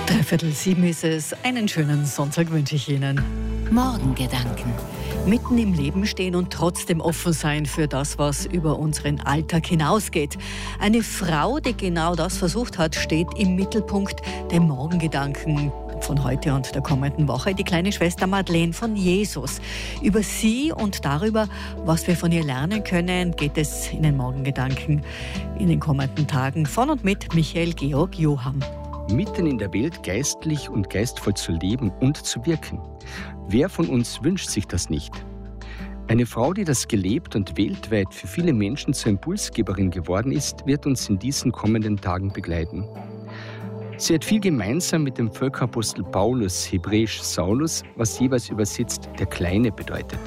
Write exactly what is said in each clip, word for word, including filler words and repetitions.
Dreiviertel sieben ist es. Einen schönen Sonntag wünsche ich Ihnen. Morgengedanken. Mitten im Leben stehen und trotzdem offen sein für das, was über unseren Alltag hinausgeht. Eine Frau, die genau das versucht hat, steht im Mittelpunkt der Morgengedanken von heute und der kommenden Woche. Die kleine Schwester Madeleine von Jesus. Über sie und darüber, was wir von ihr lernen können, geht es in den Morgengedanken in den kommenden Tagen von und mit Michael Georg Johann. Mitten in der Welt geistlich und geistvoll zu leben und zu wirken. Wer von uns wünscht sich das nicht? Eine Frau, die das gelebt und weltweit für viele Menschen zur Impulsgeberin geworden ist, wird uns in diesen kommenden Tagen begleiten. Sie hat viel gemeinsam mit dem Völkerapostel Paulus, hebräisch Saulus, was jeweils übersetzt der Kleine bedeutet.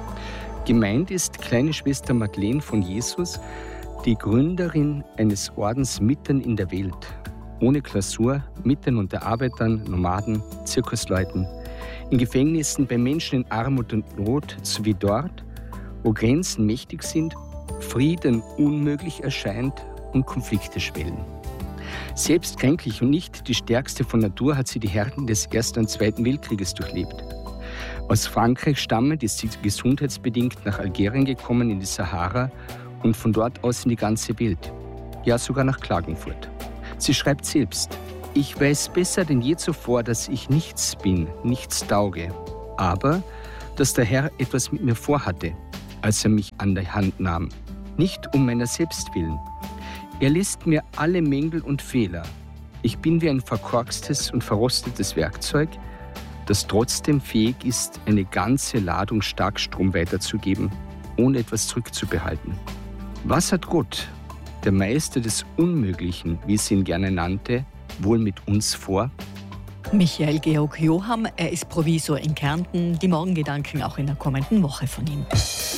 Gemeint ist kleine Schwester Madeleine von Jesus, die Gründerin eines Ordens mitten in der Welt. Ohne Klausur, mitten unter Arbeitern, Nomaden, Zirkusleuten, in Gefängnissen, bei Menschen in Armut und Not, sowie dort, wo Grenzen mächtig sind, Frieden unmöglich erscheint und Konflikte schwellen. Selbst kränklich und nicht die stärkste von Natur hat sie die Härten des Ersten und Zweiten Weltkrieges durchlebt. Aus Frankreich stammend ist sie gesundheitsbedingt nach Algerien gekommen, in die Sahara und von dort aus in die ganze Welt, ja sogar nach Klagenfurt. Sie schreibt selbst: Ich weiß besser denn je zuvor, dass ich nichts bin, nichts tauge, aber dass der Herr etwas mit mir vorhatte, als er mich an der Hand nahm. Nicht um meiner selbst willen. Er lässt mir alle Mängel und Fehler. Ich bin wie ein verkorkstes und verrostetes Werkzeug, das trotzdem fähig ist, eine ganze Ladung Starkstrom weiterzugeben, ohne etwas zurückzubehalten. Was hat Gott, der Meister des Unmöglichen, wie sie ihn gerne nannte, wohl mit uns vor? Michael Georg Johann, er ist Provisor in Kärnten. Die Morgengedanken auch in der kommenden Woche von ihm.